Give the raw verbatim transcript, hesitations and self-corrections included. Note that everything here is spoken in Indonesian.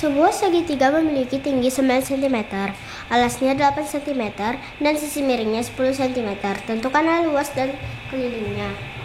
Sebuah segitiga memiliki tinggi sembilan sentimeter, alasnya delapan sentimeter, dan sisi miringnya sepuluh sentimeter. Tentukanlah luas dan kelilingnya.